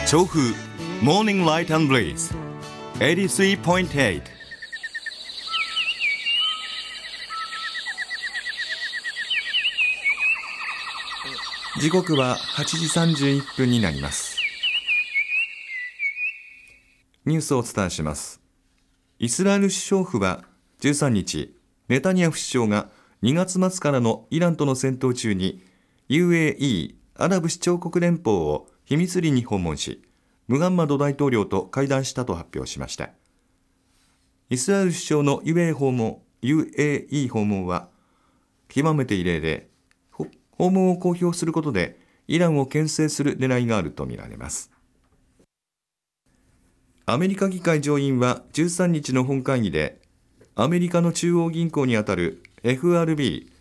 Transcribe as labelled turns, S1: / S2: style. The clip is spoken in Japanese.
S1: 調布 Morning Light and Breeze 83.8。
S2: 時刻は8時31分になります。ニュースをお伝えします。イスラエル首相府は13日、ネタニヤフ首相が2月末からのイランとの戦闘中に UAE アラブ首長国連邦を秘密裏に訪問し、ムハンマド大統領と会談したと発表しました。イスラエル首相の UAE 訪問は極めて異例で、訪問を公表することでイランを牽制する狙いがあるとみられます。アメリカ議会上院は13日の本会議で、アメリカの中央銀行にあたる FRB